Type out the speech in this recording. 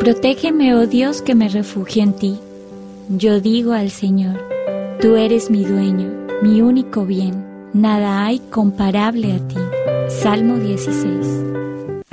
Protégeme, oh Dios, que me refugio en ti. Yo digo al Señor, tú eres mi dueño, mi único bien, nada hay comparable a ti. Salmo 16.